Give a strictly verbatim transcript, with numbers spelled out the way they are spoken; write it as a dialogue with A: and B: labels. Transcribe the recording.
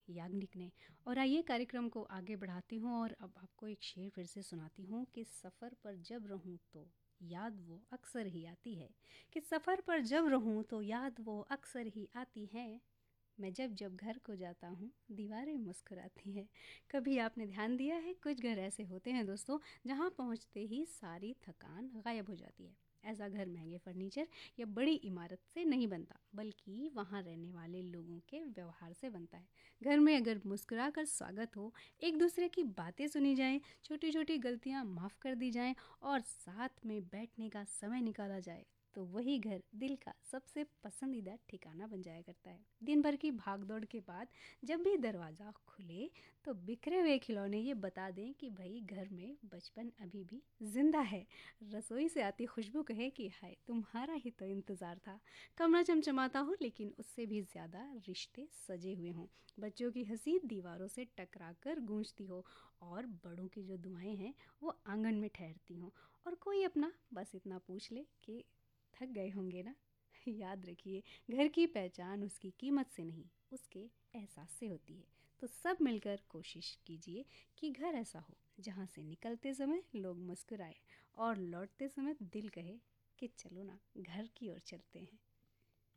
A: याग्निक ने। और आइए कार्यक्रम को आगे बढ़ाती हूँ और अब आपको एक शेर फिर से सुनाती हूँ कि सफ़र पर जब रहूँ तो याद वो अक्सर ही आती है, कि सफ़र पर जब रहूँ तो याद वो अक्सर ही आती है। मैं जब जब घर को जाता हूँ दीवारें मुस्कुराती हैं। कभी आपने ध्यान दिया है, कुछ घर ऐसे होते हैं दोस्तों जहाँ पहुँचते ही सारी थकान गायब हो जाती है। ऐसा घर महंगे फर्नीचर या बड़ी इमारत से नहीं बनता, बल्कि वहाँ रहने वाले लोगों के व्यवहार से बनता है। घर में अगर मुस्कुरा कर स्वागत हो, एक दूसरे की बातें सुनी जाएं, छोटी छोटी गलतियाँ माफ़ कर दी जाएं और साथ में बैठने का समय निकाला जाए, तो वही घर दिल का सबसे पसंदीदा ठिकाना बन जाया करता है। दिन भर की भागदौड़ के बाद जब भी दरवाज़ा खुले तो बिखरे हुए खिलौने ये बता दें कि भाई घर में बचपन अभी भी जिंदा है। रसोई से आती खुशबू कहे कि हाय तुम्हारा ही तो इंतज़ार था। कमरा चमचमाता हो लेकिन उससे भी ज़्यादा रिश्ते सजे हुए हों। बच्चों की हंसी दीवारों से टकरा कर गूंजती हो और बड़ों की जो दुआएं हैं वो आंगन में ठहरती हों। और कोई अपना बस इतना पूछ ले कि थक गए होंगे ना। याद रखिए, घर की पहचान उसकी कीमत से नहीं, उसके एहसास से होती है। तो सब मिलकर कोशिश कीजिए कि घर ऐसा हो जहाँ से निकलते समय लोग मुस्कुराए और लौटते समय दिल कहे कि चलो ना घर की ओर चलते हैं।